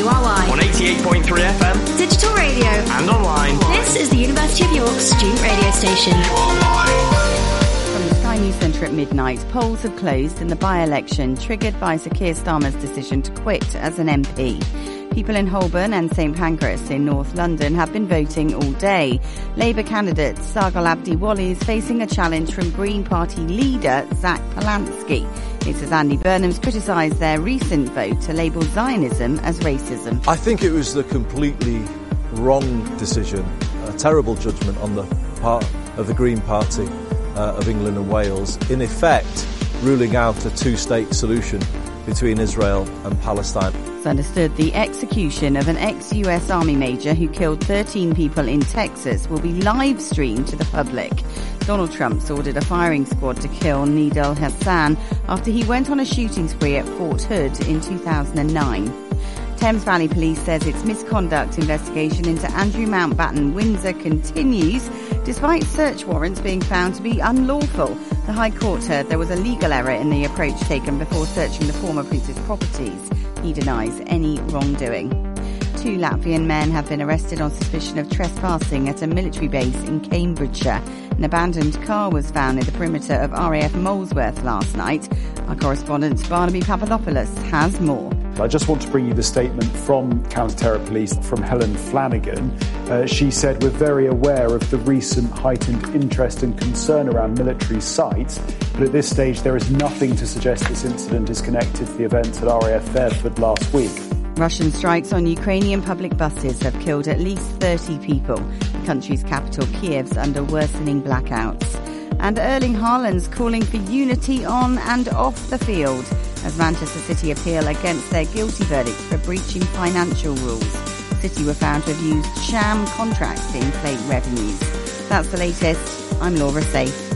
WRY. On 88.3 FM. Digital radio. And online. This is the University of York student radio station. From the Sky News Centre at midnight, polls have closed in the by-election triggered by Sir Keir Starmer's decision to quit as an MP. People in Holborn and St Pancras in North London have been voting all day. Labour candidate Sargal Abdiwali is facing a challenge from Green Party leader Zach Polansky. It says Andy Burnham's criticised their recent vote to label Zionism as racism. I think it was the completely wrong decision, a terrible judgment on the part of the Green Party of England and Wales, in effect ruling out a two-state solution between Israel and Palestine. It's understood the execution of an ex-US Army major who killed 13 people in Texas will be live-streamed to the public. Donald Trump's ordered a firing squad to kill Nidal Hassan after he went on a shooting spree at Fort Hood in 2009. Thames Valley Police says its misconduct investigation into Andrew Mountbatten Windsor continues, despite search warrants being found to be unlawful. The High Court heard there was a legal error in the approach taken before searching the former prince's properties. He denies any wrongdoing. 2 Latvian men have been arrested on suspicion of trespassing at a military base in Cambridgeshire. An abandoned car was found near the perimeter of RAF Molesworth last night. Our correspondent Barnaby Papadopoulos has more. I just want to bring you the statement from Counter-Terror Police from Helen Flanagan. She said, "We're very aware of the recent heightened interest and concern around military sites, but at this stage there is nothing to suggest this incident is connected to the events at RAF Fairford last week." Russian strikes on Ukrainian public buses have killed at least 30 people. The country's capital, Kiev's under worsening blackouts. And Erling Haaland's calling for unity on and off the field as Manchester City appeal against their guilty verdict for breaching financial rules. City were found to have used sham contracts to inflate revenues. That's the latest. I'm Laura Safe.